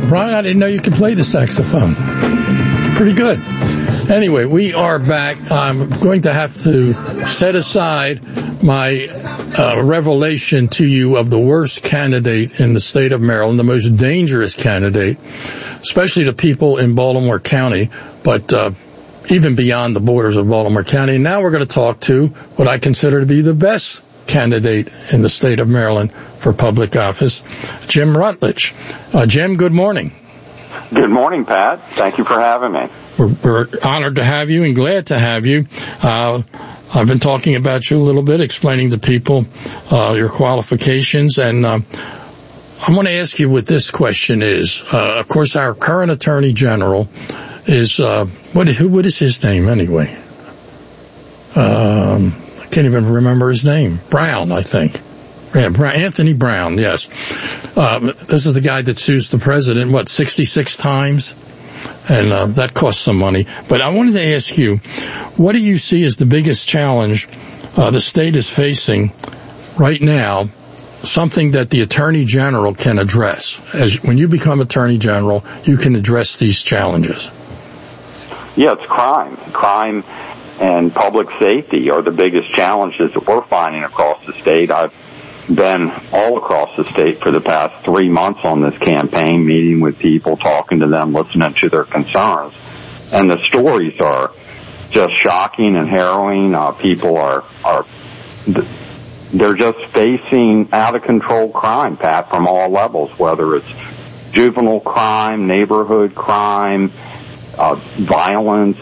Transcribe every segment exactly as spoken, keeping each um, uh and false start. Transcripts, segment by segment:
Brian, I didn't know you could play the saxophone. Pretty good. Anyway, we are back. I'm going to have to set aside my uh, revelation to you of the worst candidate in the state of Maryland, the most dangerous candidate, especially to people in Baltimore County, but uh, even beyond the borders of Baltimore County. And now we're going to talk to what I consider to be the best candidate in the state of Maryland for public office, Jim Rutledge. Uh, Jim, good morning. Good morning, Pat. Thank you for having me. We're, we're honored to have you and glad to have you. Uh, I've been talking about you a little bit, explaining to people uh, your qualifications, and uh, I want to ask you what this question is. Uh, of course, our current Attorney General is, uh, what, who, what is his name anyway? Um, I can't even remember his name. Brown, I think. Yeah, Anthony Brown, yes. Uh, this is the guy that sues the president, what, sixty-six times? And uh, that costs some money. But I wanted to ask you, what do you see as the biggest challenge uh, the state is facing right now, something that the Attorney General can address? As when you become Attorney General, you can address these challenges. Yeah, it's crime. Crime and public safety are the biggest challenges that we're finding across the state. I've been all across the state for the past three months on this campaign, meeting with people, talking to them, listening to their concerns. And the stories are just shocking and harrowing. Uh, people are, are, they're just facing out of control crime, Pat, from all levels, whether it's juvenile crime, neighborhood crime, uh, violence,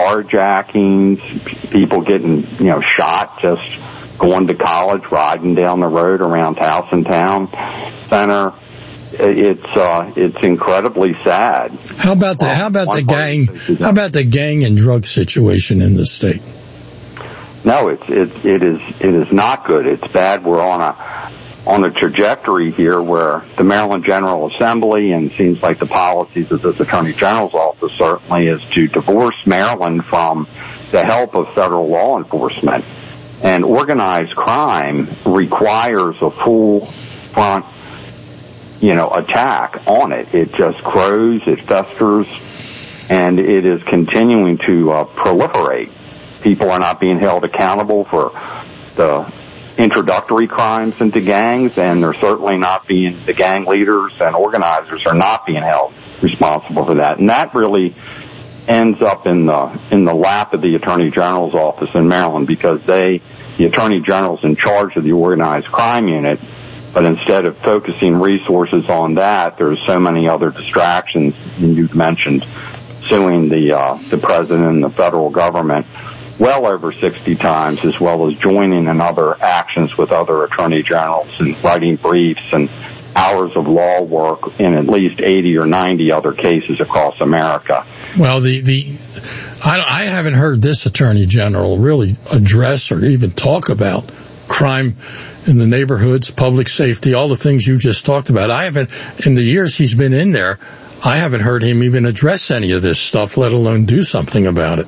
carjackings, people getting, you know, shot just going to college, riding down the road around Towson Center. It's uh, it's incredibly sad. How about the how about the gang? How about the gang and drug situation in the state? No, it's it it is it is not good. It's bad. We're on a on a trajectory here where the Maryland General Assembly, and seems like the policies of the Attorney General's office certainly, is to divorce Maryland from the help of federal law enforcement. And organized crime requires a full front, you know, attack on it. It just grows, it festers, and it is continuing to uh, proliferate. People are not being held accountable for the introductory crimes into gangs, and they're certainly not being, the gang leaders and organizers are not being held responsible for that. And that really ends up in the in the lap of the Attorney General's office in Maryland, because they, the Attorney General's in charge of the organized crime unit, but instead of focusing resources on that, there's so many other distractions. And you've mentioned suing the uh, the president and the federal government well over sixty times, as well as joining in other actions with other attorney generals and writing briefs and hours of law work in at least eighty or ninety other cases across America. Well, the, the, I, I haven't heard this Attorney General really address or even talk about crime in the neighborhoods, public safety, all the things you just talked about. I haven't, in the years he's been in there, I haven't heard him even address any of this stuff, let alone do something about it.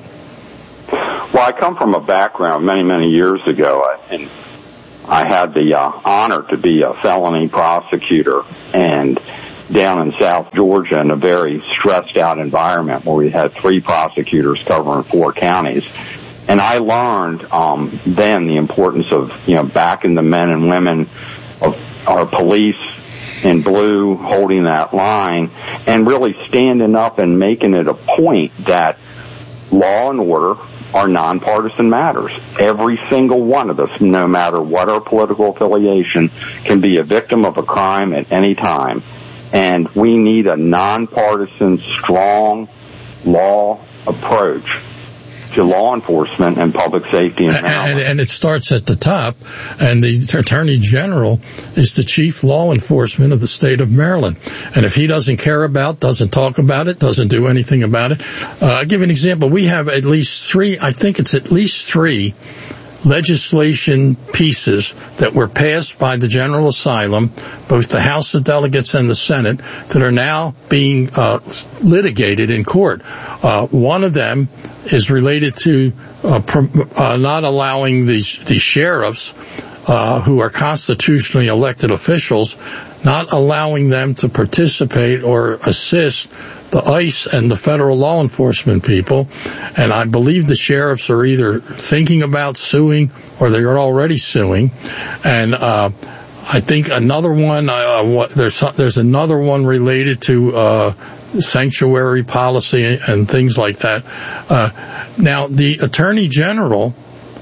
Well, I come from a background many, many years ago, and I had the uh, honor to be a felony prosecutor, and down in South Georgia in a very stressed out environment where we had three prosecutors covering four counties. And I learned um, then the importance of, you know, backing the men and women of our police in blue, holding that line, and really standing up and making it a point that law and order are nonpartisan matters. Every single one of us, no matter what our political affiliation, can be a victim of a crime at any time. And we need a nonpartisan, strong law approach to law enforcement and public safety in Maryland. And, and it starts at the top, and the Attorney General is the chief law enforcement of the state of Maryland. And if he doesn't care about, doesn't talk about it, doesn't do anything about it, uh, I'll give you an example. We have at least three, I think it's at least three legislation pieces that were passed by the General Asylum, both the House of Delegates and the Senate, that are now being uh, litigated in court. Uh, one of them is related to uh, pr- uh, not allowing the, the sheriffs uh, who are constitutionally elected officials, not allowing them to participate or assist the ICE and the federal law enforcement people. And I believe the sheriffs are either thinking about suing or they are already suing. And uh I think another one, uh, what, there's there's another one related to uh sanctuary policy and things like that. Uh now, the Attorney General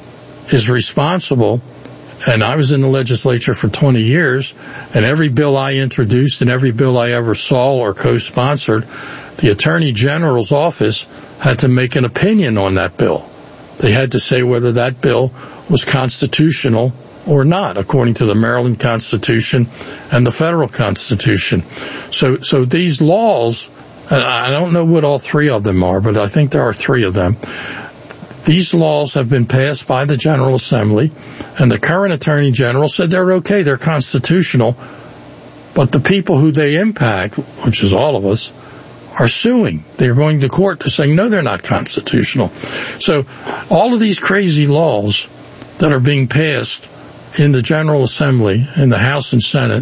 is responsible, and I was in the legislature for twenty years, and every bill I introduced and every bill I ever saw or co-sponsored, the Attorney General's office had to make an opinion on that bill. They had to say whether that bill was constitutional or not, according to the Maryland Constitution and the federal Constitution. So, so these laws, and I don't know what all three of them are, but I think there are three of them. These laws have been passed by the General Assembly, and the current Attorney General said they're okay, they're constitutional, but the people who they impact, which is all of us, are suing. They're going to court to say, no, they're not constitutional. So all of these crazy laws that are being passed in the General Assembly, in the House and Senate,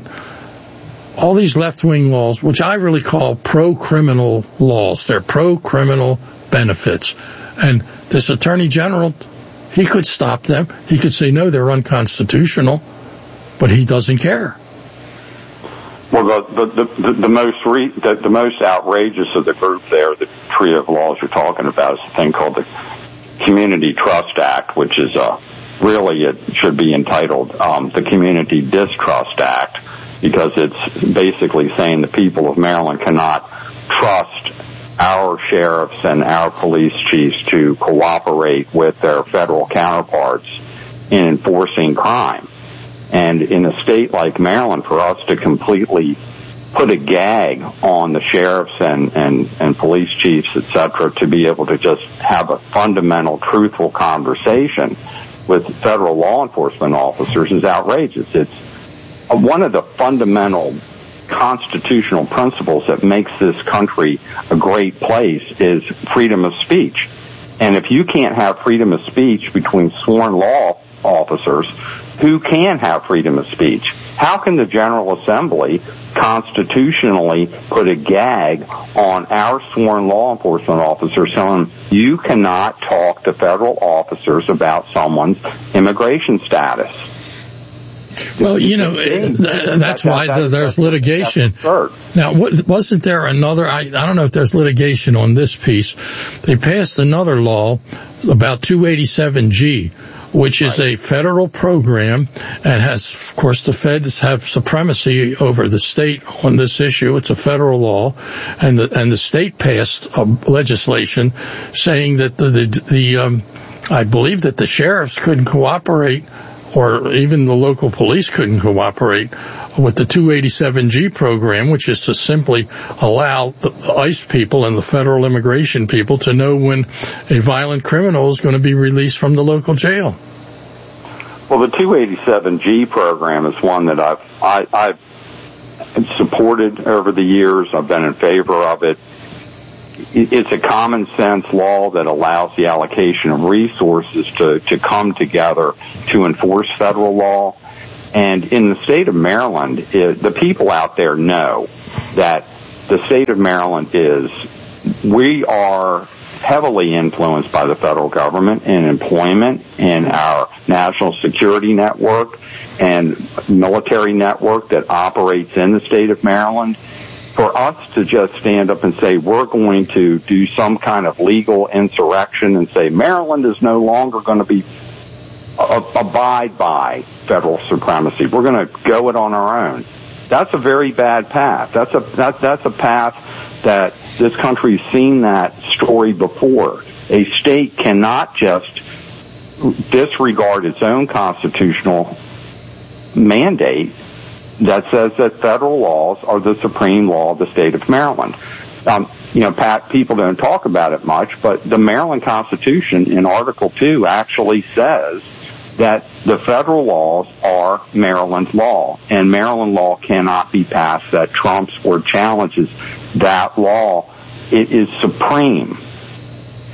all these left-wing laws, which I really call pro-criminal laws, they're pro-criminal benefits. And this Attorney General, he could stop them. He could say, no, they're unconstitutional, but he doesn't care. Well, the the the, the most re, the, the most outrageous of the group there, the trio of laws you're talking about, is a thing called the Community Trust Act, which is a really it should be entitled um, the Community Distrust Act, because it's basically saying the people of Maryland cannot trust our sheriffs and our police chiefs to cooperate with their federal counterparts in enforcing crime. And in a state like Maryland, for us to completely put a gag on the sheriffs and, and, and police chiefs, et cetera, to be able to just have a fundamental, truthful conversation with federal law enforcement officers is outrageous. It's one of the fundamental constitutional principles that makes this country a great place is freedom of speech. And if you can't have freedom of speech between sworn law officers, who can have freedom of speech? How can the General Assembly constitutionally put a gag on our sworn law enforcement officers telling them you cannot talk to federal officers about someone's immigration status? Well, you know, that's why there's litigation. Now, wasn't there another, I, I don't know if there's litigation on this piece. They passed another law about two eighty-seven G, which is a federal program and has, of course, the feds have supremacy over the state on this issue. It's a federal law, and the, and the state passed a legislation saying that the, the, the um, I believe that the sheriffs couldn't cooperate, or even the local police couldn't cooperate with the two eighty-seven G program, which is to simply allow the ICE people and the federal immigration people to know when a violent criminal is going to be released from the local jail. Well, the two eighty-seven G program is one that I've, I, I've supported over the years. I've been in favor of it. It's a common sense law that allows the allocation of resources to, to come together to enforce federal law. And in the state of Maryland, it, the people out there know that the state of Maryland is, we are heavily influenced by the federal government in employment, in our national security network and military network that operates in the state of Maryland. For us to just stand up and say we're going to do some kind of legal insurrection and say Maryland is no longer going to be uh, abide by federal supremacy, we're going to go it on our own. That's a very bad path. That's a that, that's a path that this country's seen that story before. A state cannot just disregard its own constitutional mandate that says that federal laws are the supreme law of the state of Maryland. Um, you know, Pat, people don't talk about it much, but the Maryland Constitution in Article two actually says that the federal laws are Maryland law, and Maryland law cannot be passed that trumps or challenges that law. It is supreme.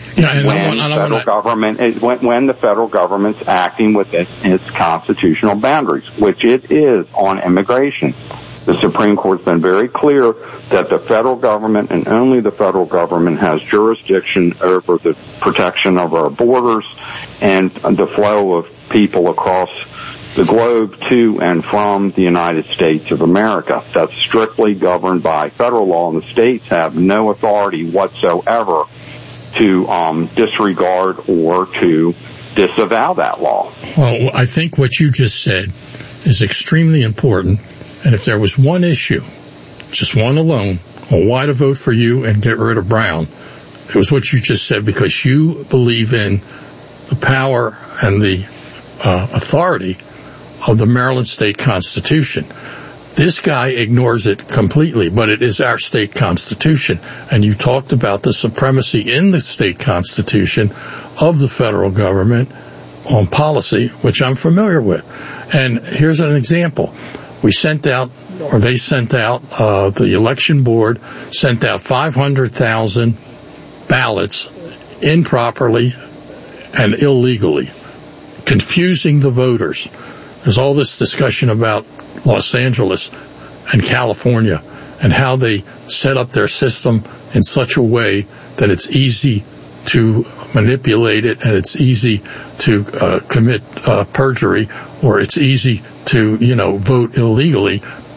Yeah, and when I want, I federal want to... government is when, when the federal government's acting within its constitutional boundaries, which it is on immigration. The Supreme Court's been very clear that the federal government and only the federal government has jurisdiction over the protection of our borders and the flow of people across the globe to and from the United States of America. That's strictly governed by federal law, and the states have no authority whatsoever to um, disregard or to disavow that law. Well, I think what you just said is extremely important. And if there was one issue, just one alone, on why to vote for you and get rid of Brown, it was what you just said, because you believe in the power and the uh, authority of the Maryland State Constitution. This guy ignores it completely, but it is our state constitution. And you talked about the supremacy in the state constitution of the federal government on policy, which I'm familiar with. And here's an example. We sent out, or they sent out, uh, the election board sent out five hundred thousand ballots improperly and illegally, confusing the voters. There's all this discussion about Los Angeles and California and how they set up their system in such a way that it's easy to manipulate it and it's easy to uh, commit uh, perjury, or it's easy to, you know, vote illegally.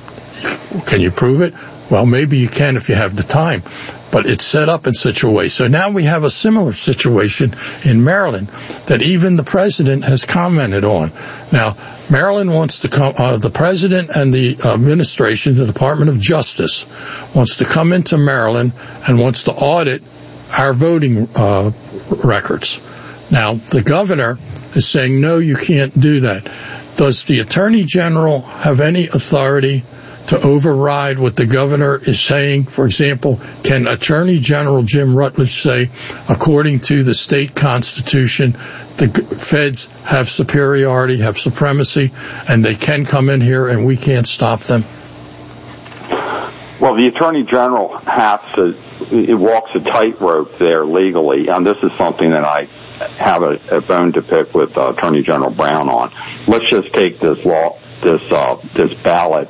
Can you prove it? Well, maybe you can if you have the time, but it's set up in such a way. So now we have a similar situation in Maryland that even the president has commented on. Now, Maryland wants to come, uh, the president and the administration, the Department of Justice, wants to come into Maryland and wants to audit our voting uh, records. Now, the governor is saying, no, you can't do that. Does the Attorney General have any authority to override what the governor is saying? For example, can Attorney General Jim Rutledge say, according to the state constitution, the feds have superiority, have supremacy, and they can come in here and we can't stop them? Well, the Attorney General has to, it walks a tightrope there legally, and this is something that I have a, a bone to pick with uh, Attorney General Brown on. Let's just take this law, this uh, this ballot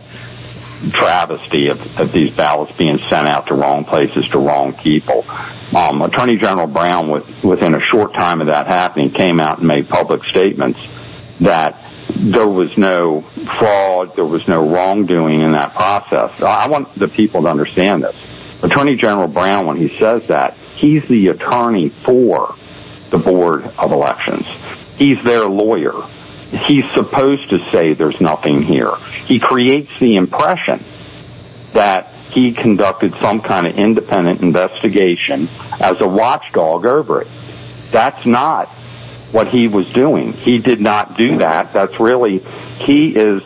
travesty of, of these ballots being sent out to wrong places to wrong people. Um, Attorney General Brown, with, within a short time of that happening, came out and made public statements that there was no fraud, there was no wrongdoing in that process. I want the people to understand this. Attorney General Brown, when he says that, he's the attorney for the Board of Elections. He's their lawyer. He's supposed to say there's nothing here. He creates the impression that he conducted some kind of independent investigation as a watchdog over it. That's not what he was doing. He did not do that. That's really, he is,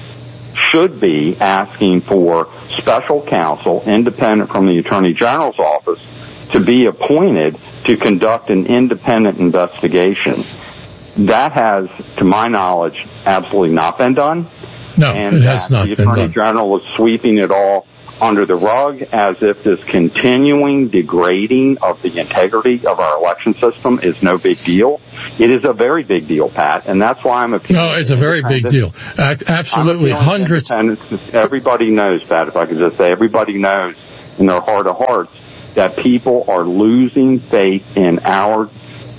should be asking for special counsel, independent from the Attorney General's office, to be appointed to conduct an independent investigation. That has, to my knowledge, absolutely not been done. No, and it has not been done. The Attorney General is sweeping it all under the rug as if this continuing degrading of the integrity of our election system is no big deal. It is a very big deal, Pat, and that's why I'm appealing. No, it's a very big deal. Absolutely. Hundreds. Everybody knows, Pat, if I could just say, everybody knows in their heart of hearts that people are losing faith in our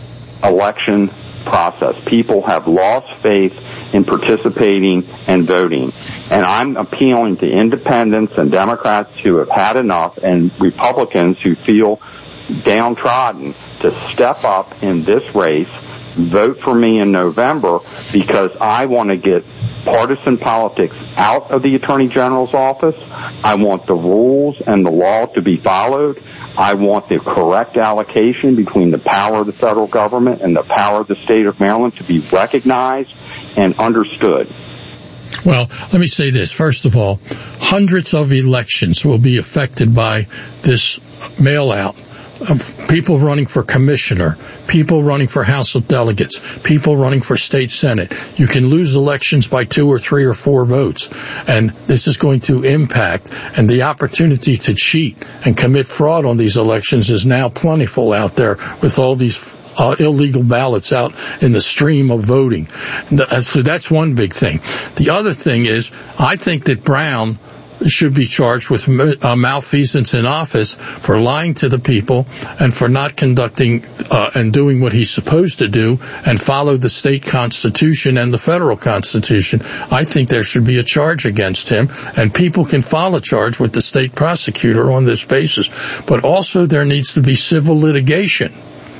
election process. People have lost faith in participating and voting. And I'm appealing to independents and Democrats who have had enough and Republicans who feel downtrodden to step up in this race, vote for me in November, because I want to get partisan politics out of the Attorney General's office. I want the rules and the law to be followed. I want the correct allocation between the power of the federal government and the power of the state of Maryland to be recognized and understood. Well, let me say this. First of all, hundreds of elections will be affected by this mail-out of people running for commissioner, people running for House of Delegates, people running for state Senate. You can lose elections by two or three or four votes. And this is going to impact, and the opportunity to cheat and commit fraud on these elections is now plentiful out there with all these Uh, illegal ballots out in the stream of voting. So that's one big thing. The other thing is, I think that Brown should be charged with uh, malfeasance in office for lying to the people and for not conducting uh, and doing what he's supposed to do and follow the state constitution and the federal constitution. I think there should be a charge against him, and people can file a charge with the state prosecutor on this basis. But also there needs to be civil litigation.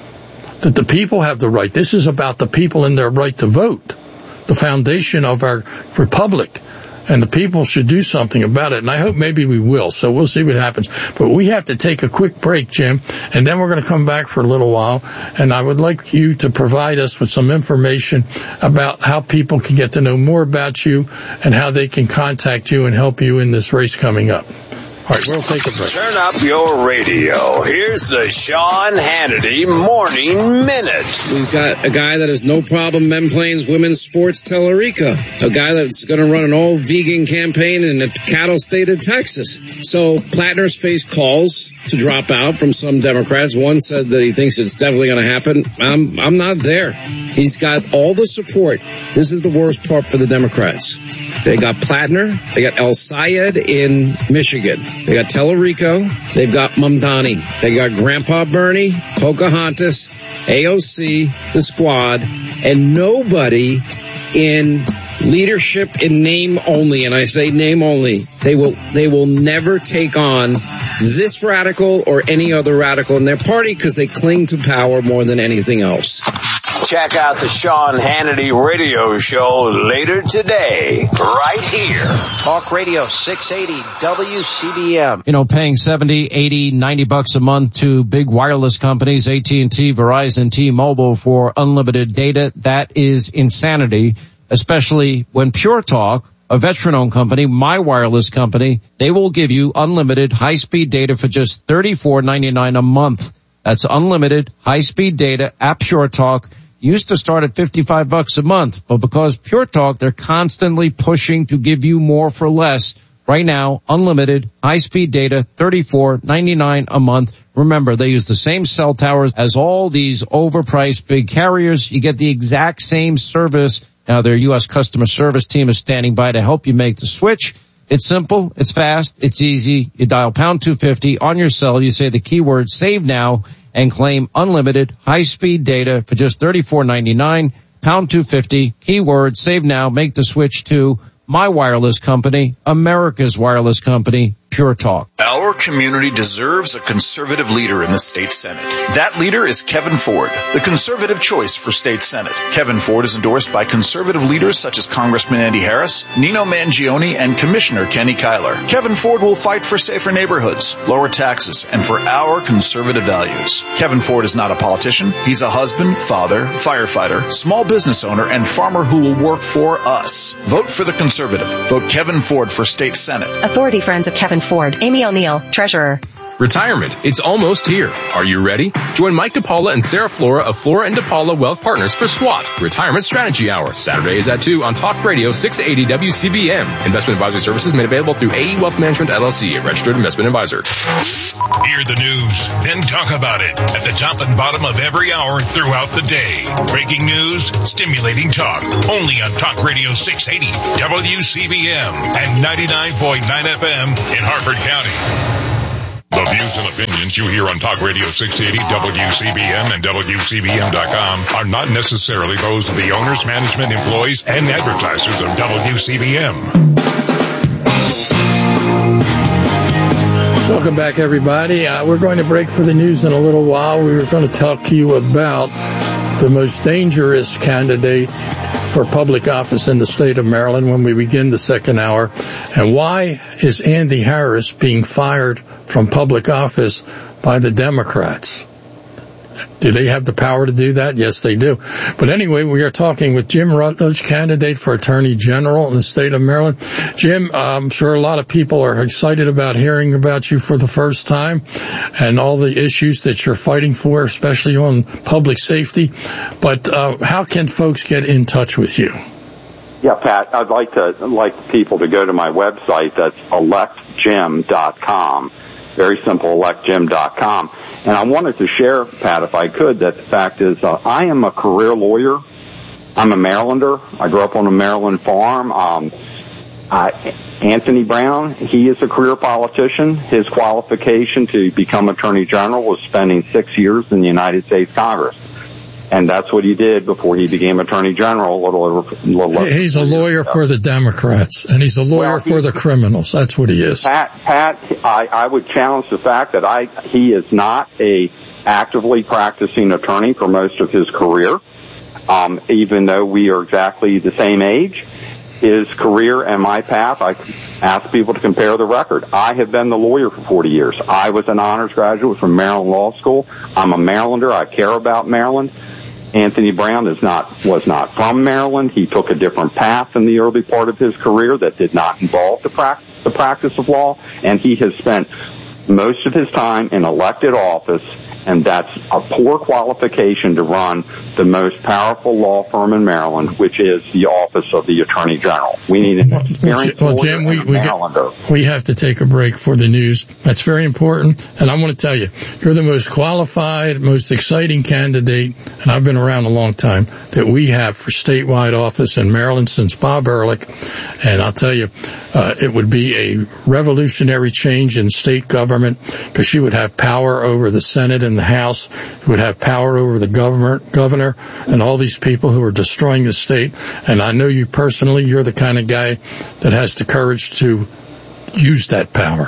That the people have the right. This is about the people and their right to vote, the foundation of our republic, and the people should do something about it. And I hope maybe we will. So we'll see what happens. But we have to take a quick break, Jim, and then we're going to come back for a little while. And I would like you to provide us with some information about how people can get to know more about you and how they can contact you and help you in this race coming up. All right, we'll take a break. Turn up your radio. Here's the Sean Hannity Morning Minute. We've got a guy that has no problem men playing women's sports Tellurica. A guy that's going to run an all-vegan campaign in the cattle state of Texas. So Plattner's faced calls to drop out from some Democrats. One said that he thinks it's definitely going to happen. I'm, I'm not there. He's got all the support. This is the worst part for the Democrats. They got Plattner. They got El Sayed in Michigan. They got Tellurico. They've got Mamdani. They got Grandpa Bernie, Pocahontas, A O C, the squad, and nobody in leadership in name only. And I say name only. They will, they will never take on this radical or any other radical in their party because they cling to power more than anything else. Check out the Sean Hannity radio show later today, right here. Talk Radio six eighty W C B M. You know, paying seventy, eighty, ninety bucks a month to big wireless companies, A T and T, Verizon, T-Mobile for unlimited data, that is insanity, especially when Pure Talk, a veteran-owned company, my wireless company, they will give you unlimited high-speed data for just thirty-four ninety-nine a month. That's unlimited high-speed data at Pure Talk. Used to start at fifty-five bucks a month, but because Pure Talk, they're constantly pushing to give you more for less. Right now, unlimited high-speed data, thirty-four ninety-nine a month. Remember, they use the same cell towers as all these overpriced big carriers. You get the exact same service. Now, their U S customer service team is standing by to help you make the switch. It's simple, it's fast, it's easy. You dial pound two fifty on your cell. You say the keyword save now and claim unlimited high-speed data for just thirty-four ninety-nine, pound two fifty, keyword save now, make the switch to my wireless company, America's wireless company, Pure Talk. Our community deserves a conservative leader in the state Senate. That leader is Kevin Ford, the conservative choice for state Senate. Kevin Ford is endorsed by conservative leaders such as Congressman Andy Harris, Nino Mangione, and Commissioner Kenny Kyler. Kevin Ford will fight for safer neighborhoods, lower taxes, and for our conservative values. Kevin Ford is not a politician. He's a husband, father, firefighter, small business owner, and farmer who will work for us. Vote for the conservative. Vote Kevin Ford for state Senate. Authority Friends of Kevin Ford. Amy O'Neill, Treasurer. Retirement. It's almost here. Are you ready? Join Mike DePaula and Sarah Flora of Flora and DePaula Wealth Partners for SWAT, Retirement Strategy Hour. Saturdays at two on Talk Radio six eighty W C B M. Investment advisory services made available through A E Wealth Management L L C, a registered investment advisor. Hear the news, then talk about it at the top and bottom of every hour throughout the day. Breaking news, stimulating talk. Only on Talk Radio six eighty W C B M and ninety-nine point nine F M in Harford County. The views and opinions you hear on Talk Radio six eighty W C B M and W C B M dot com are not necessarily those of the owners, management, employees, and advertisers of W C B M. Welcome back, everybody. Uh, we're going to break for the news in a little while. We were going to talk to you about the most dangerous candidate for public office in the state of Maryland when we begin the second hour. And why is Andy Harris being fired from public office by the Democrats? Do they have the power to do that? Yes, they do. But anyway, we are talking with Jim Rutledge, candidate for Attorney General in the state of Maryland. Jim, I'm sure a lot of people are excited about hearing about you for the first time and all the issues that you're fighting for, especially on public safety. But uh, how can folks get in touch with you? Yeah, Pat, I'd like to like people to go to my website. That's elect jim dot com. Very simple, elect jim dot com. And I wanted to share, Pat, if I could, that the fact is uh, I am a career lawyer. I'm a Marylander. I grew up on a Maryland farm. Um, I, Anthony Brown, he is a career politician. His qualification to become Attorney General was spending six years in the United States Congress. And that's what he did before he became Attorney General. A little, over, a little he's a lawyer for the Democrats, and he's a lawyer well, for the criminals. That's what he is. Pat, Pat I, I would challenge the fact that I he is not a actively practicing attorney for most of his career, um, even though we are exactly the same age. His career and my path, I ask people to compare the record. I have been the lawyer for forty years. I was an honors graduate from Maryland Law School. I'm a Marylander. I care about Maryland. Anthony Brown is not, was not from Maryland. He took a different path in the early part of his career that did not involve the, pra- the practice of law, and he has spent most of his time in elected office, and that's a poor qualification to run the most powerful law firm in Maryland, which is the office of the Attorney General. We need an experienced well, Jim, we, we, get, we have to take a break for the news. That's very important, and I want to tell you, you're the most qualified, most exciting candidate, and I've been around a long time, that we have for statewide office in Maryland since Bob Ehrlich, and I'll tell you, uh, it would be a revolutionary change in state government, because you would have power over the Senate and the House, who would have power over the governor, governor and all these people who are destroying the state. And I know you personally, you're the kind of guy that has the courage to use that power.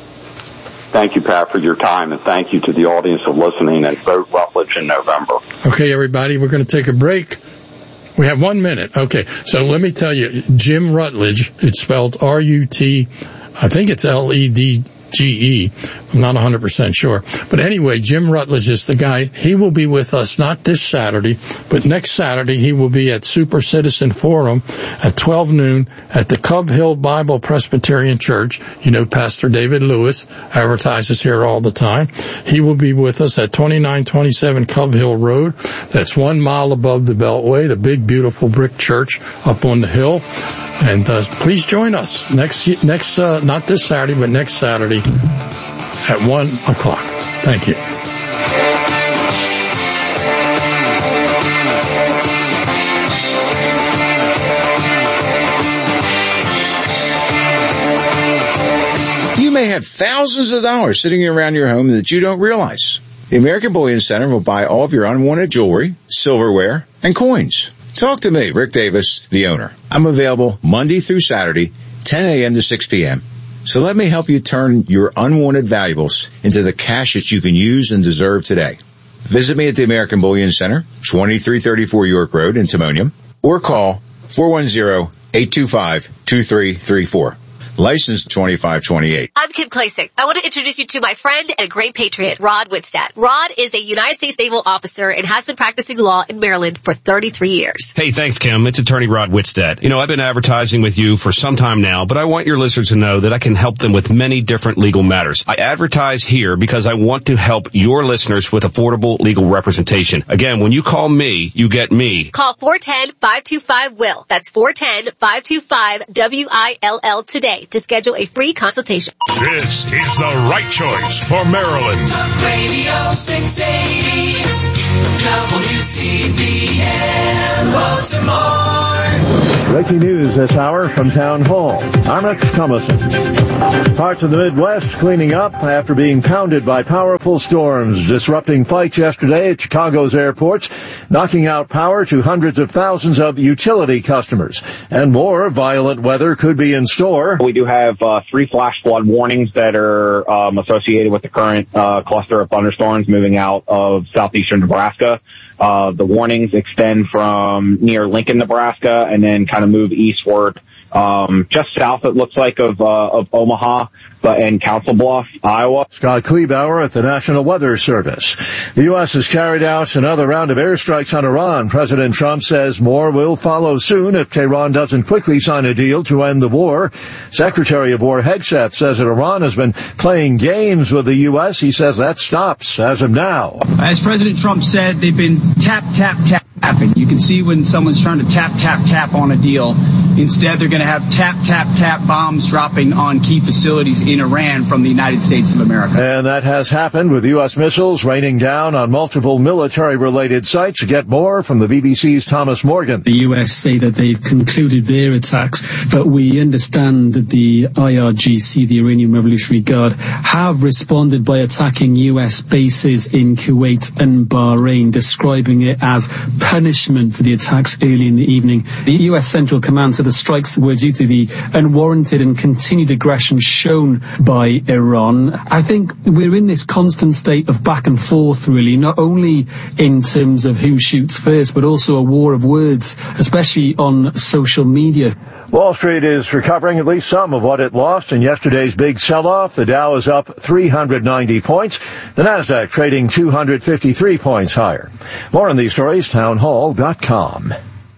Thank you, Pat, for your time, and thank you to the audience of listening, and vote Rutledge in November. Okay, everybody, we're going to take a break. We have one minute. Okay, so let me tell you, Jim Rutledge, it's spelled R U T, I think it's L E D G E. I'm not one hundred percent sure. But anyway, Jim Rutledge is the guy. He will be with us not this Saturday, but next Saturday he will be at Super Citizen Forum at twelve noon at the Cub Hill Bible Presbyterian Church. You know, Pastor David Lewis advertises here all the time. He will be with us at twenty-nine twenty-seven Cub Hill Road. That's one mile above the Beltway, the big, beautiful brick church up on the hill. And uh, please join us next, next, uh, not this Saturday, but next Saturday at one o'clock. Thank you. You may have thousands of dollars sitting around your home that you don't realize. The American Bullion Center will buy all of your unwanted jewelry, silverware, and coins. Talk to me, Rick Davis, the owner. I'm available Monday through Saturday, ten a.m. to six p.m. So let me help you turn your unwanted valuables into the cash that you can use and deserve today. Visit me at the American Bullion Center, twenty-three thirty-four York Road in Timonium, or call four one zero, eight two five, two three three four. License twenty-five twenty-eight. I'm Kim Klasick. I want to introduce you to my friend and a great patriot, Rod Whitstadt. Rod is a United States Naval officer and has been practicing law in Maryland for thirty-three years. Hey, thanks, Kim. It's attorney Rod Whitstadt. You know, I've been advertising with you for some time now, but I want your listeners to know that I can help them with many different legal matters. I advertise here because I want to help your listeners with affordable legal representation. Again, when you call me, you get me. Call four one zero, five two five, W I L L. That's four one zero, five two five, W I L L today to schedule a free consultation. This is the right choice for Maryland. Talk Radio six eighty, W C B M, Baltimore. Breaking news this hour from Town Hall. I'm Rex Thomason. Parts of the Midwest cleaning up after being pounded by powerful storms, disrupting flights yesterday at Chicago's airports, knocking out power to hundreds of thousands of utility customers. And more violent weather could be in store. We do have uh, three flash flood warnings that are um, associated with the current uh, cluster of thunderstorms moving out of southeastern Nebraska. Uh, the warnings extend from near Lincoln, Nebraska, and then kind of move eastward um, just south, it looks like, of, uh, of Omaha, but in Council Bluff, Iowa. Scott Kleebauer at the National Weather Service. The U S has carried out another round of airstrikes on Iran. President Trump says more will follow soon if Tehran doesn't quickly sign a deal to end the war. Secretary of War Hegseth says that Iran has been playing games with the U S. He says that stops as of now. As President Trump said, they've been tap, tap, tap. Tapping. You can see when someone's trying to tap, tap, tap on a deal. Instead, they're going to have tap, tap, tap bombs dropping on key facilities in Iran from the United States of America. And that has happened with U S missiles raining down on multiple military-related sites. Get more from the B B C's Thomas Morgan. The U S say that they've concluded their attacks, but we understand that the I R G C, the Iranian Revolutionary Guard, have responded by attacking U S bases in Kuwait and Bahrain, describing it as punishment for the attacks early in the evening. The U S Central Command said the strikes were due to the unwarranted and continued aggression shown by Iran. I think we're in this constant state of back and forth, really, not only in terms of who shoots first, but also a war of words, especially on social media. Wall Street is recovering at least some of what it lost in yesterday's big sell-off. The Dow is up three hundred ninety points. The Nasdaq trading two hundred fifty-three points higher. More on these stories, townhall dot com.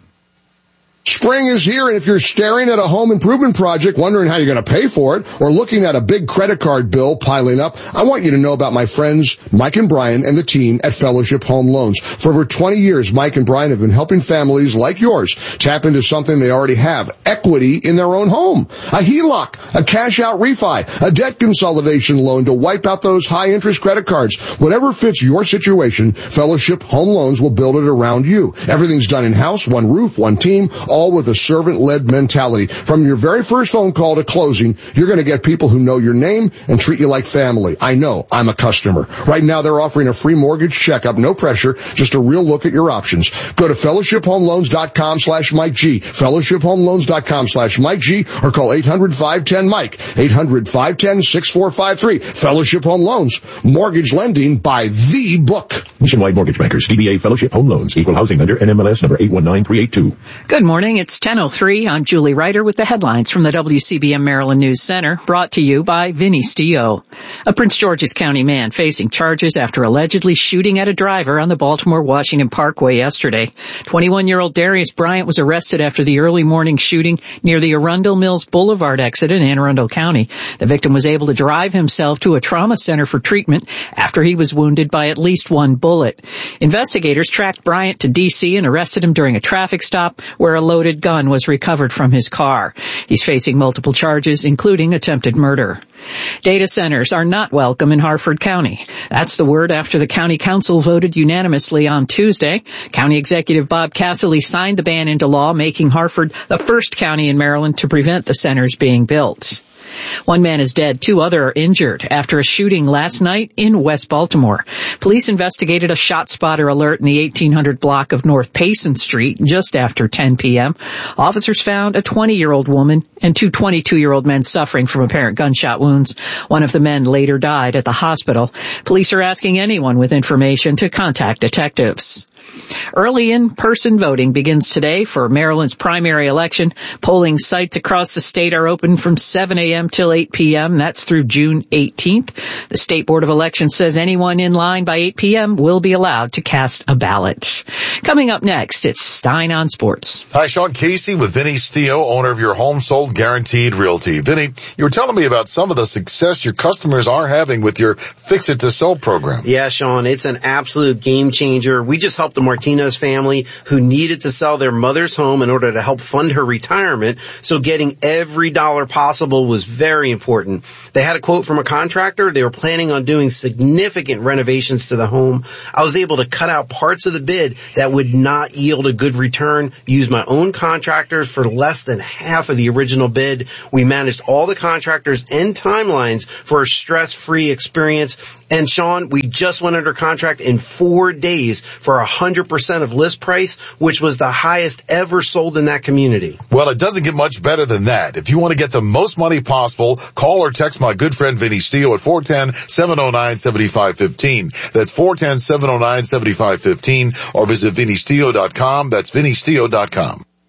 Spring is here, and if you're staring at a home improvement project, wondering how you're going to pay for it, or looking at a big credit card bill piling up, I want you to know about my friends Mike and Brian and the team at Fellowship Home Loans. For over twenty years, Mike and Brian have been helping families like yours tap into something they already have, equity in their own home. A H E L O C, a cash-out refi, a debt consolidation loan to wipe out those high-interest credit cards. Whatever fits your situation, Fellowship Home Loans will build it around you. Everything's done in-house, one roof, one team, all with a servant-led mentality. From your very first phone call to closing, you're going to get people who know your name and treat you like family. I know. I'm a customer. Right now, they're offering a free mortgage checkup. No pressure. Just a real look at your options. Go to fellowship home loans dot com slash Mike G. fellowship home loans dot com slash Mike G. Or call eight hundred, five one zero, Mike. eight hundred, five one zero, six four five three. Fellowship Home Loans. Mortgage lending by the book. Nationwide Mortgage Bankers. D B A Fellowship Home Loans. Equal housing lender. N M L S number eight one nine three eight two. Good morning. It's ten oh three. I'm Julie Ryder with the headlines from the W C B M Maryland News Center, brought to you by Vinny Stio. A Prince George's County man facing charges after allegedly shooting at a driver on the Baltimore-Washington Parkway yesterday. twenty-one-year-old Darius Bryant was arrested after the early morning shooting near the Arundel Mills Boulevard exit in Anne Arundel County. The victim was able to drive himself to a trauma center for treatment after he was wounded by at least one bullet. Investigators tracked Bryant to D C and arrested him during a traffic stop where a loaded gun was recovered from his car. He's facing multiple charges, including attempted murder. Data centers are not welcome in Harford County. That's the word after the county council voted unanimously on Tuesday. County Executive Bob Casserly signed the ban into law, making Harford the first county in Maryland to prevent the centers being built. One man is dead, two other are injured after a shooting last night in West Baltimore. Police investigated a shot spotter alert in the eighteen hundred block of North Payson Street just after ten p.m. Officers found a twenty-year-old woman and two twenty-two-year-old men suffering from apparent gunshot wounds. One of the men later died at the hospital. Police are asking anyone with information to contact detectives. Early in-person voting begins today for Maryland's primary election. Polling sites across the state are open from seven a.m. till eight p.m. That's through June eighteenth. The State Board of Elections says anyone in line by eight p.m. will be allowed to cast a ballot. Coming up next, it's Stein on Sports. Hi, Sean Casey with Vinny Stio, owner of your Home Sold Guaranteed Realty. Vinny, you were telling me about some of the success your customers are having with your Fix It to Sell program. Yeah, Sean, it's an absolute game changer. We just helped the Martinez family who needed to sell their mother's home in order to help fund her retirement, so getting every dollar possible was very important. They had a quote from a contractor. They were planning on doing significant renovations to the home. I was able to cut out parts of the bid that would not yield a good return, use my own contractors for less than half of the original bid. We managed all the contractors and timelines for a stress-free experience. And Sean, we just went under contract in four days for one hundred percent of list price, which was the highest ever sold in that community. Well, it doesn't get much better than that. If you want to get the most money possible, call or text my good friend Vinny Stio at four one zero, seven oh nine, seven five one five. That's four one zero, seven oh nine, seven five one five, or visit vinny stio dot com. That's vinny stio dot com.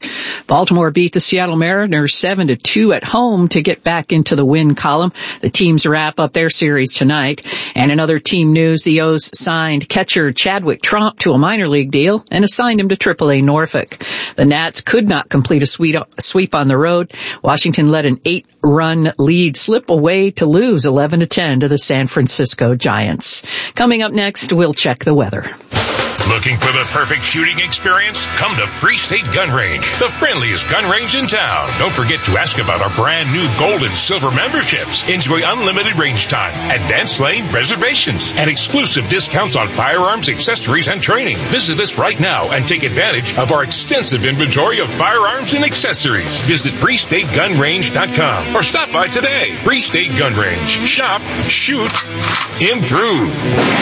Baltimore beat the Seattle Mariners seven to two at home to get back into the win column. The teams wrap up their series tonight. And in other team news, the O's signed catcher Chadwick Tromp to a minor league deal and assigned him to triple A Norfolk. The Nats could not complete a sweep on the road. Washington let an eight-run lead slip away to lose eleven to ten to the San Francisco Giants. Coming up next, we'll check the weather. Looking for the perfect shooting experience? Come to Free State Gun Range, the friendliest gun range in town. Don't forget to ask about our brand new gold and silver memberships. Enjoy unlimited range time, advanced lane reservations, and exclusive discounts on firearms, accessories, and training. Visit us right now and take advantage of our extensive inventory of firearms and accessories. Visit free state gun range dot com or stop by today. Free State Gun Range. Shop, shoot, improve.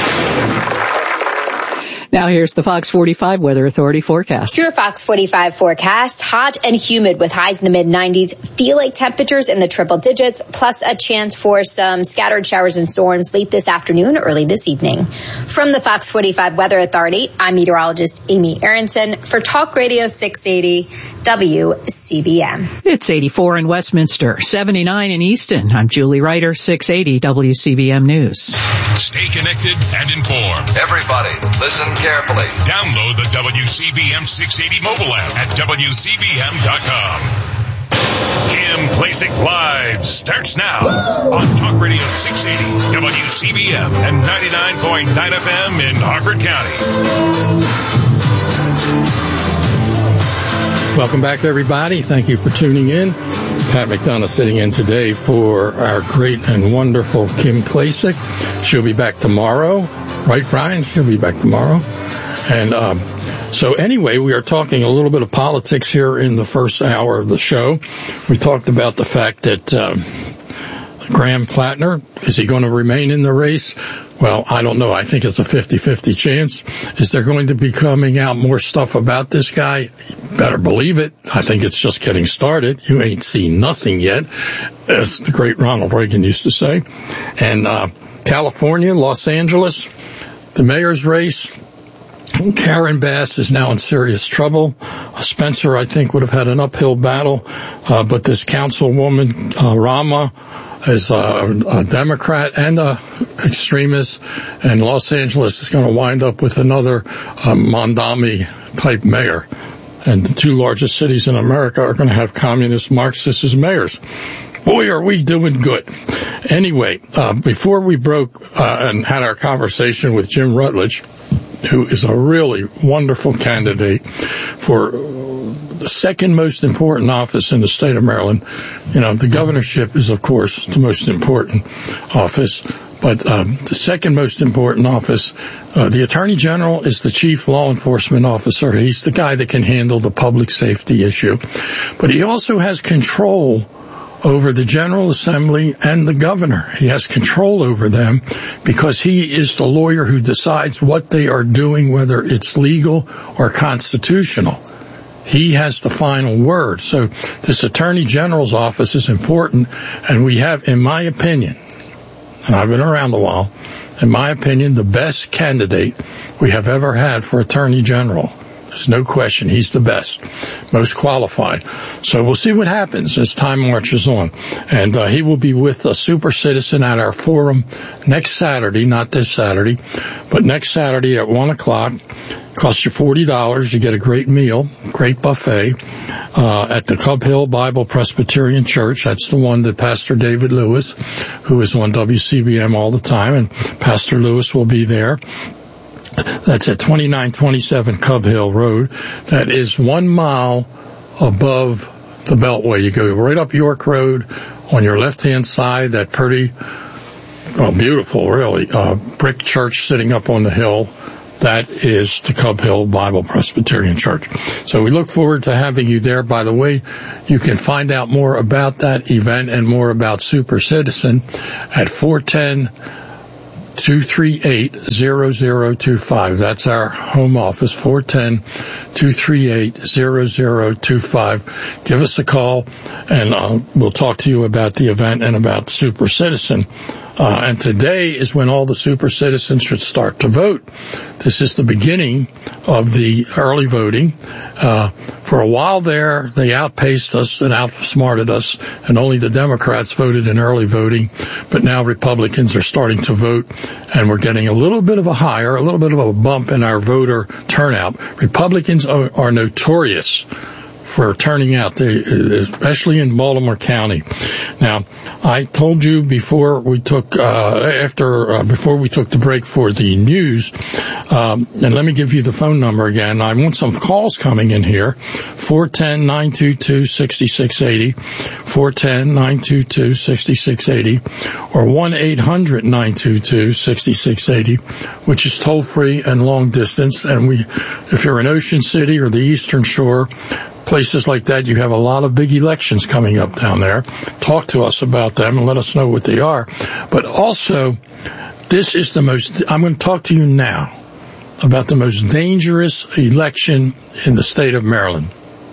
Now here's the Fox forty-five Weather Authority forecast. Your Fox forty-five forecast, hot and humid with highs in the mid nineties. Feel like temperatures in the triple digits, plus a chance for some scattered showers and storms late this afternoon, early this evening. From the Fox forty-five Weather Authority, I'm meteorologist Amy Aronson for Talk Radio six eighty W C B M. It's eighty-four in Westminster, seventy-nine in Easton. I'm Julie Ryder, six eighty W C B M News. Stay connected and informed. Everybody, listen carefully. Download the W C B M six eighty mobile app at W C B M dot com. Kim Klacik Live starts now on Talk Radio six eighty W C B M and ninety-nine point nine F M in Harford County. Welcome back, everybody. Thank you for tuning in. Pat McDonough sitting in today for our great and wonderful Kim Klacik. She'll be back tomorrow. Right, Brian? She'll be back tomorrow. And um, so anyway, we are talking a little bit of politics here in the first hour of the show. We talked about the fact that um, Graham Plattner, is he going to remain in the race? Well, I don't know. I think it's a fifty-fifty chance. Is there going to be coming out more stuff about this guy? You better believe it. I think it's just getting started. You ain't seen nothing yet, as the great Ronald Reagan used to say. And uh California, Los Angeles, the mayor's race, Karen Bass is now in serious trouble. Uh, Spencer, I think, would have had an uphill battle, uh, but this councilwoman, uh, Rama, is uh, a Democrat and a extremist, and Los Angeles is going to wind up with another uh, Mondami-type mayor. And the two largest cities in America are going to have communist Marxists as mayors. Boy, are we doing good. Anyway, uh, before we broke uh, and had our conversation with Jim Rutledge, who is a really wonderful candidate for the second most important office in the state of Maryland. You know, the governorship is, of course, the most important office, but um, the second most important office, uh, the Attorney General is the chief law enforcement officer. He's the guy that can handle the public safety issue. But he also has control over the General Assembly and the governor. He has control over them because he is the lawyer who decides what they are doing, whether it's legal or constitutional. He has the final word. So this Attorney General's office is important, and we have, in my opinion, and I've been around a while, in my opinion, the best candidate we have ever had for Attorney General. There's no question. He's the best, most qualified. So we'll see what happens as time marches on. And uh, he will be with a super citizen at our forum next Saturday, not this Saturday, but next Saturday at one o'clock. Costs you forty dollars. You get a great meal, great buffet uh, at the Cub Hill Bible Presbyterian Church. That's the one that Pastor David Lewis, who is on W C B M all the time, and Pastor Lewis will be there. That's at twenty-nine twenty-seven Cub Hill Road. That is one mile above the Beltway. You go right up York Road on your left-hand side, that pretty, well, beautiful, really, uh, brick church sitting up on the hill. That is the Cub Hill Bible Presbyterian Church. So we look forward to having you there. By the way, you can find out more about that event and more about Super Citizen at four one zero, two three eight, zero zero two five. That's our home office, four one zero, two three eight, zero zero two five. Give us a call, and uh, we'll talk to you about the event and about Super Citizen. Uh, and today is when all the super citizens should start to vote. This is the beginning of the early voting. Uh, for a while there, they outpaced us and outsmarted us, and only the Democrats voted in early voting. But now Republicans are starting to vote, and we're getting a little bit of a higher, a little bit of a bump in our voter turnout. Republicans are, are notorious for turning out, especially in Baltimore County. Now, I told you before we took, uh, after, uh, before we took the break for the news, um, and let me give you the phone number again. I want some calls coming in here. four one zero, nine two two, six six eight zero, four one zero, nine two two, six six eight zero, or one eight hundred, nine two two, six six eight zero, which is toll free and long distance. And we, if you're in Ocean City or the Eastern Shore, places like that, you have a lot of big elections coming up down there. Talk to us about them and let us know what they are. But also, this is the most, I'm going to talk to you now about the most dangerous election in the state of Maryland.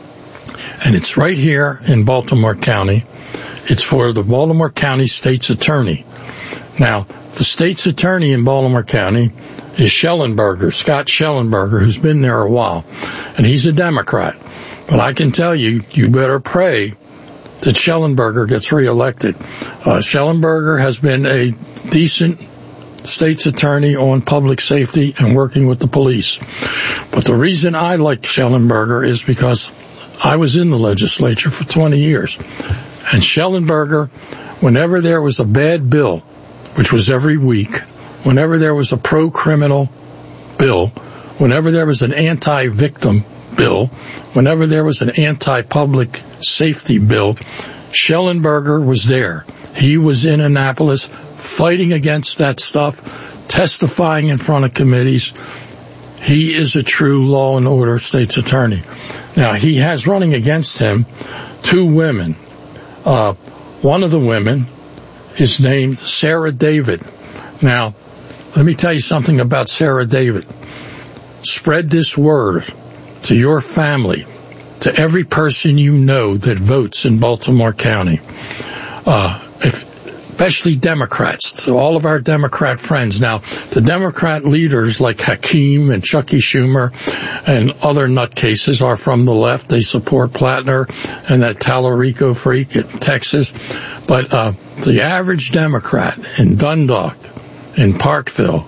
And it's right here in Baltimore County. It's for the Baltimore County State's Attorney. Now, the State's Attorney in Baltimore County is Schellenberger, Scott Schellenberger, who's been there a while. And he's a Democrat. But I can tell you, you better pray that Schellenberger gets reelected. Uh, Schellenberger has been a decent state's attorney on public safety and working with the police. But the reason I like Schellenberger is because I was in the legislature for twenty years. And Schellenberger, whenever there was a bad bill, which was every week, whenever there was a pro-criminal bill, whenever there was an anti-victim bill, whenever there was an anti-public safety bill, Schellenberger was there. He was in Annapolis fighting against that stuff, testifying in front of committees. He is a true law and order state's attorney. Now, he has running against him two women. Uh, one of the women is named Sarah David. Now, let me tell you something about Sarah David. Spread this word to your family, to every person you know that votes in Baltimore County, uh, if, especially Democrats, to all of our Democrat friends. Now, the Democrat leaders like Hakeem and Chucky Schumer and other nutcases are from the left. They support Plattner and that Tallarico freak in Texas. But uh, the average Democrat in Dundalk, in Parkville,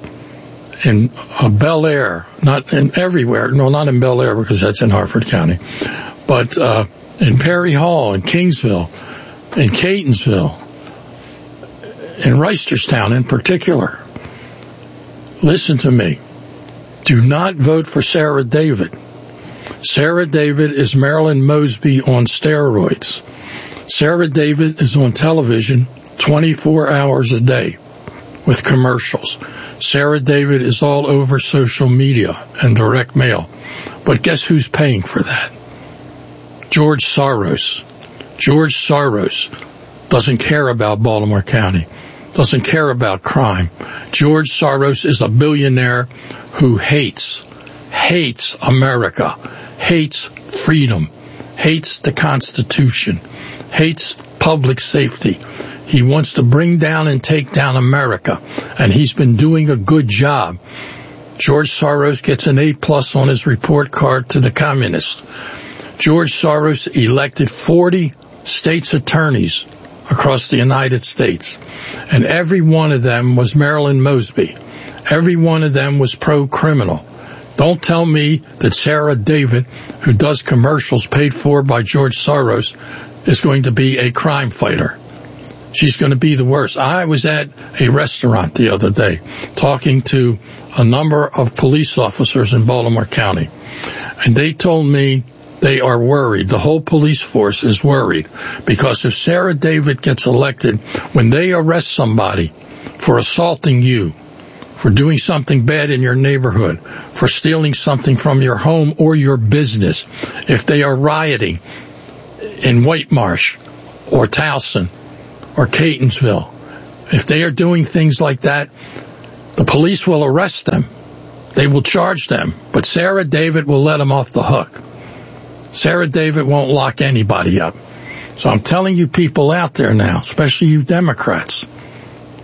in uh, Bel Air, not in everywhere, no, not in Bel Air because that's in Harford County, but uh, in Perry Hall, in Kingsville, in Catonsville, in Reisterstown in particular. Listen to me. Do not vote for Sarah David. Sarah David is Marilyn Mosby on steroids. Sarah David is on television twenty-four hours a day with commercials. Sarah David is all over social media and direct mail. But guess who's paying for that? George Soros. George Soros doesn't care about Baltimore County, doesn't care about crime. George Soros is a billionaire who hates, hates America, hates freedom, hates the Constitution, hates public safety. He wants to bring down and take down America, and he's been doing a good job. George Soros gets an A plus on his report card to the communists. George Soros elected forty state's attorneys across the United States, and every one of them was Marilyn Mosby. Every one of them was pro-criminal. Don't tell me that Sarah David, who does commercials paid for by George Soros, is going to be a crime fighter. She's going to be the worst. I was at a restaurant the other day talking to a number of police officers in Baltimore County, and they told me they are worried. The whole police force is worried because if Sarah David gets elected, when they arrest somebody for assaulting you, for doing something bad in your neighborhood, for stealing something from your home or your business, if they are rioting in White Marsh or Towson or Catonsville, if they are doing things like that, the police will arrest them. They will charge them. But Sarah David will let them off the hook. Sarah David won't lock anybody up. So I'm telling you people out there now, especially you Democrats,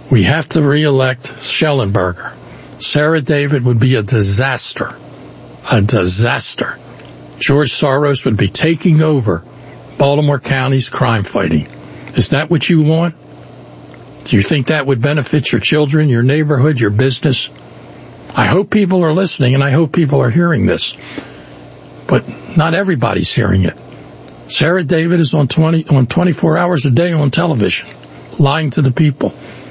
We have to reelect Schellenberger. Sarah David would be a disaster. A disaster. George Soros would be taking over Baltimore County's crime fighting. Is that what you want? Do you think that would benefit your children, your neighborhood, your business? I hope people are listening, and I hope people are hearing this. But not everybody's hearing it. Sarah David is on twenty on twenty-four hours a day on television, lying to the people.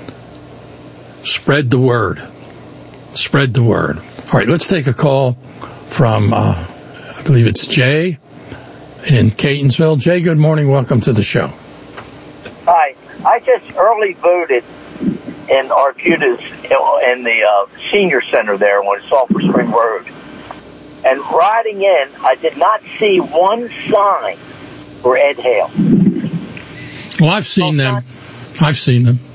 Spread the word. Spread the word. All right, let's take a call from, uh, I believe it's Jay in Catonsville. Jay, good morning. Welcome to the show. Hi. I just early voted in Arbutus in the uh, senior center there on Sulphur Spring Road. And riding in, I did not see one sign for Ed Hale. Well, I've seen them. I've seen them.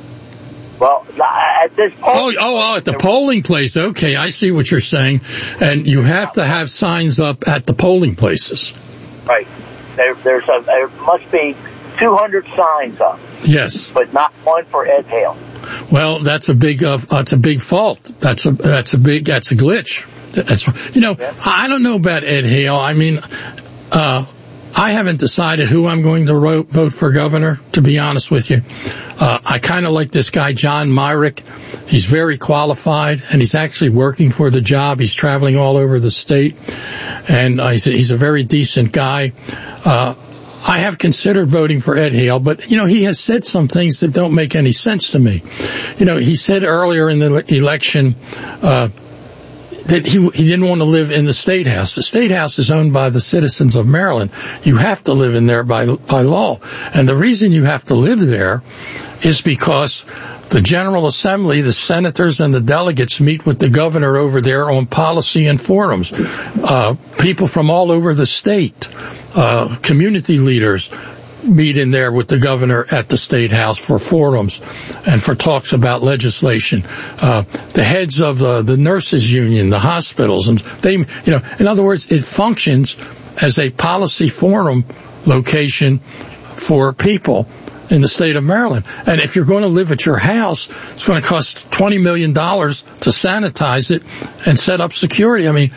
Well, at this point... Oh, oh, oh, at the polling place. Okay, I see what you're saying. And you have to have signs up at the polling places. Right. There, there's a, there must be two hundred signs up. Yes. But not one for Ed Hale. Well, that's a big, uh, that's a big fault. That's a, that's a big, that's a glitch. That's, you know, yeah. I don't know about Ed Hale. I mean, uh, I haven't decided who I'm going to ro- vote for governor, to be honest with you. Uh, I kind of like this guy, John Myrick. He's very qualified, and he's actually working for the job. He's traveling all over the state, and uh, he's, a, he's a very decent guy. Uh, I have considered voting for Ed Hale, but, you know, he has said some things that don't make any sense to me. You know, he said earlier in the election, uh, that he, he didn't want to live in the State House. The State House is owned by the citizens of Maryland. You have to live in there by, by law. And the reason you have to live there is because the General Assembly, the senators and the delegates meet with the governor over there on policy and forums. Uh, people from all over the state, uh, community leaders meet in there with the governor at the State House for forums and for talks about legislation. Uh, the heads of uh, the nurses union, the hospitals, and they, you know, in other words, it functions as a policy forum location for people in the state of Maryland. And if you're going to live at your house, it's going to cost twenty million dollars to sanitize it and set up security. I mean,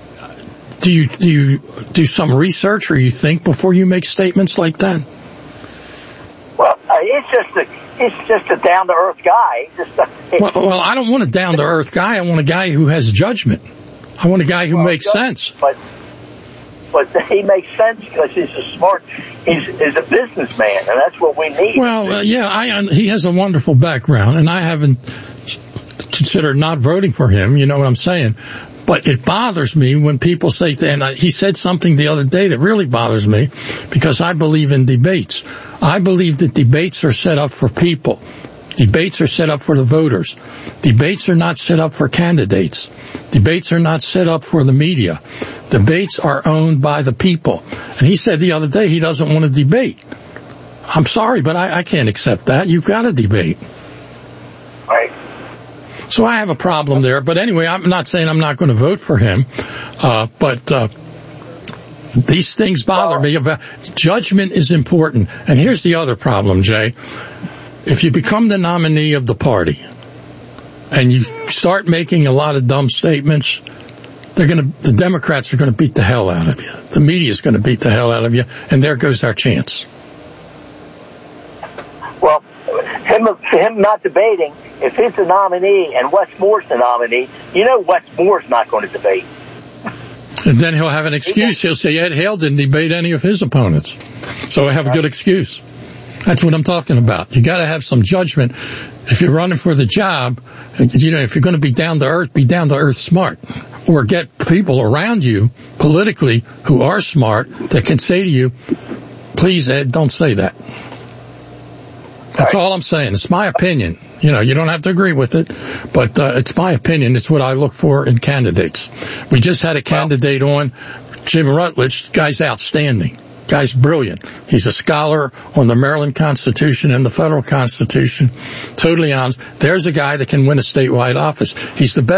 do you, do you do some research or you think before you make statements like that? Well, uh, he's just a, he's just a down-to-earth guy. Just a, well, well, I don't want a down-to-earth guy. I want a guy who has judgment. I want a guy who well, makes sense. But, but he makes sense because he's a smart, he's, he's a businessman, and that's what we need. Well, uh, yeah, I, he has a wonderful background, and I haven't considered not voting for him. You know what I'm saying? But it bothers me when people say, and he said something the other day that really bothers me, because I believe in debates. I believe that debates are set up for people. Debates are set up for the voters. Debates are not set up for candidates. Debates are not set up for the media. Debates are owned by the people. And he said the other day he doesn't want to debate. I'm sorry, but I, I can't accept that. You've got to debate. Right. So I have a problem there. But anyway, I'm not saying I'm not going to vote for him. Uh, but, uh, these things bother me. About judgment is important. And here's the other problem, Jay. If you become the nominee of the party and you start making a lot of dumb statements, they're going to, the Democrats are going to beat the hell out of you. The media is going to beat the hell out of you. And there goes our chance. Well, him, him not debating, if he's the nominee and Wes Moore's the nominee, you know Wes Moore's not going to debate. And then he'll have an excuse. He'll say Ed Hale didn't debate any of his opponents. So I have a good excuse. That's what I'm talking about. You got to have some judgment. If you're running for the job, you know, if you're going to be down to earth, be down to earth smart. Or get people around you politically who are smart that can say to you, please, Ed, don't say that. That's all I'm saying. It's my opinion. You know, you don't have to agree with it, but uh, it's my opinion. It's what I look for in candidates. We just had a candidate on, Jim Rutledge. Guy's outstanding. Guy's brilliant. He's a scholar on the Maryland Constitution and the federal Constitution. Totally honest. There's a guy that can win a statewide office. He's the best.